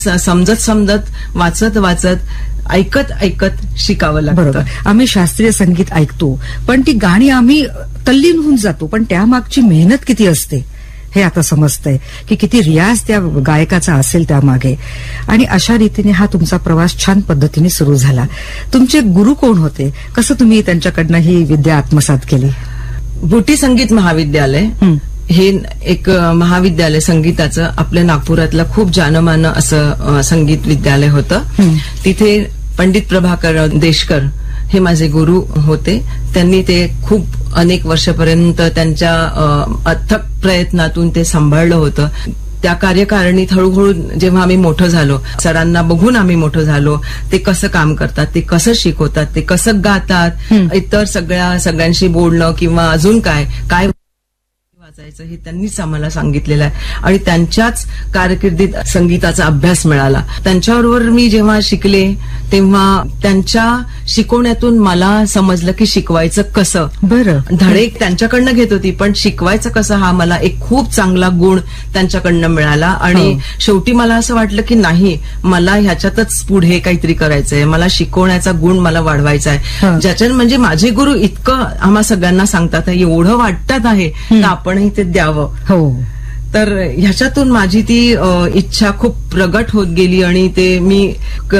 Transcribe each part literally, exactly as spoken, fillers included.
समजत समजत वाचत वाचत ऐकत ऐकत शिकावं लागतं. बरोबर. आम्ही शास्त्रीय संगीत ऐकतो पण ती गाणी आम्ही तल्लीन होऊन जातो, पण त्यामागची मेहनत किती असते हे आता समजतंय की किती रियाज त्या गायकाचा असेल त्यामागे. आणि अशा रीतीने हा तुमचा प्रवास छान पद्धतीने सुरू झाला. तुमचे गुरु कोण होते, कसं तुम्ही त्यांच्याकडनं ही विद्या आत्मसात केली? बुटी संगीत महाविद्यालय हे एक महाविद्यालय संगीताचं आपल्या नागपुरातलं खूप जानमानं असं संगीत विद्यालय होतं. तिथे पंडित प्रभाकर देशकर हे माझे गुरु होते. त्यांनी ते खूप अनेक वर्षापर्यंत त्यांच्या अथक प्रयत्नातून ते सांभाळलं होतं. त्या कार्यकारिणीत हळूहळू जेव्हा आम्ही मोठं झालो, सरांना बघून आम्ही मोठं झालो, ते कसं काम करतात, ते कसं शिकवतात, ते कसं गातात, इतर सगळ्या सगळ्यांशी बोलणं किंवा अजून काय काय वाचायचं हे त्यांनीच आम्हाला सांगितलेलं आहे. आणि त्यांच्याच कारकिर्दीत संगीताचा अभ्यास मिळाला. त्यांच्याबरोबर मी जेव्हा शिकले तेव्हा त्यांच्या शिकवण्यातून मला समजलं की शिकवायचं कसं. बरं. धडे त्यांच्याकडनं घेत होती पण शिकवायचं कसं हा मला एक खूप चांगला गुण त्यांच्याकडनं मिळाला. आणि शेवटी मला असं वाटलं की नाही, मला ह्याच्यातच पुढे काहीतरी करायचंय, मला शिकवण्याचा गुण मला वाढवायचा आहे. ज्याच्यात म्हणजे माझे गुरु इतकं आम्हा सगळ्यांना सांगतात एवढं वाटत आहे तर आपणही ते द्यावं. हो. तर ह्याच्यातून माझी ती इच्छा खूप प्रगट होत गेली आणि ते मी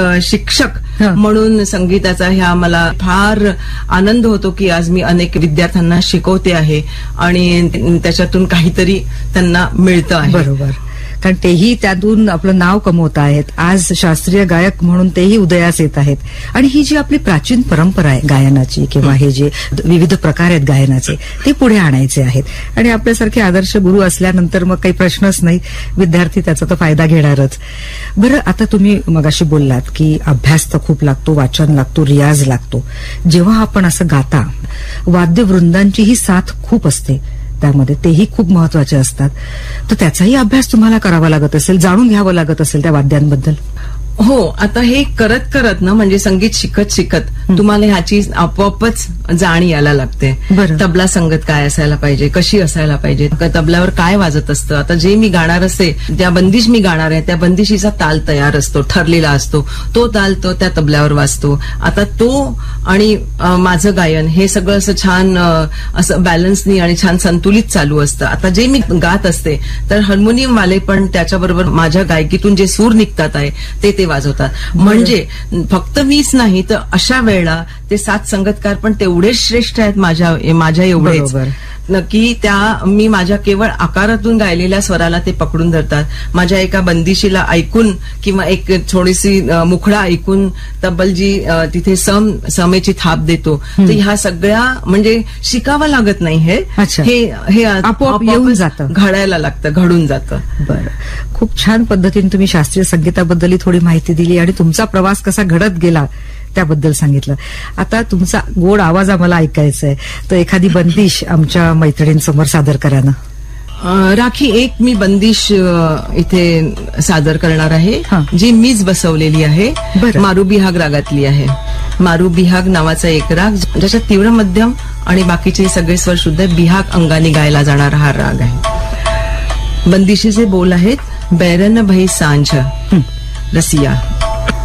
शिक्षक म्हणून संगीताचा ह्या मला फार आनंद होतो की आज मी अनेक विद्यार्थ्यांना शिकवते आहे आणि त्याच्यातून काहीतरी त्यांना मिळतं आहे. बरोबर. कारण तेही त्यातून आपलं नाव कमवत आहेत. आज शास्त्रीय गायक म्हणून तेही उदयास येत आहेत. आणि ही जी आपली प्राचीन परंपरा आहे गायनाची किंवा हे जे विविध प्रकार आहेत गायनाचे ते पुढे आणायचे आहेत. आणि आपल्यासारखे आदर्श गुरु असल्यानंतर मग काही प्रश्नच नाही, विद्यार्थी त्याचा तर फायदा घेणारच. बरं, आता तुम्ही मगाशी बोललात की अभ्यास तर खूप लागतो, वाचन लागतो, रियाज लागतो. जेव्हा आपण असं गाता वाद्यवृंदांचीही साथ खूप असते त्यामध्ये, तेही खूप महत्वाचे असतात. तर त्याचाही अभ्यास तुम्हाला करावा लागत असेल, जाणून घ्यावं लागत असेल त्या वाद्यांबद्दल. हो. आता हे करत करत ना म्हणजे संगीत शिकत शिकत तुम्हाला ह्याची आपोआपच जाण यायला लागते. तबला संगत काय असायला पाहिजे, कशी असायला पाहिजे, तबल्यावर काय वाजत असतं. आता जे मी गाणार असते त्या बंदिश मी गाणार आहे त्या बंदिशीचा ताल तयार असतो, ठरलेला असतो. तो ताल तो त्या तबल्यावर वाजतो. आता तो आणि माझं गायन हे सगळं असं छान असं बॅलन्सनी आणि छान संतुलित चालू असतं. आता जे मी गात असते तर हार्मोनियम वाले पण त्याच्याबरोबर माझ्या गायकीतून जे सूर निघतात आहे ते ते वाजवतात. म्हणजे फक्त मीच नाही तर अशा वेळेला ते सात संगतकार पण तेवढेच श्रेष्ठ आहेत माझ्या माझ्या एवढेच नक्की. त्या मी माझ्या केवळ आकारातून गायलेल्या स्वराला ते पकडून धरतात. माझ्या एका बंदिशीला ऐकून किंवा एक थोडीशी मुखडा ऐकून तब्बलजी तिथे सम समेची थाप देतो. तर ह्या सगळ्या म्हणजे शिकावं लागत नाही, हे हे आपोआप येऊन जातं, घडायला लागतं, घडून जातं. बरं, खूप छान पद्धतीने तुम्ही शास्त्रीय संगीताबद्दल थोडी माहिती दिली आणि तुमचा प्रवास कसा घडत गेला त्याबद्दल सांगितलं. आता तुमचा गोड आवाज आम्हाला ऐकायचा आहे, तर एखादी बंदिश आमच्या मैत्रिणींसमोर सादर करा ना. राखी, एक मी बंदिश इथे सादर करणार आहे जी मीच बसवलेली आहे. मारू बिहाग रागातली आहे. मारू बिहाग नावाचा एक राग ज्याच्यात तीव्र मध्यम आणि बाकीचे सगळे स्वर शुद्ध बिहाग अंगाने गायला जाणारा हा राग आहे. बंदिशीचे बोल आहेत, बैरन भई सांझ रसिया.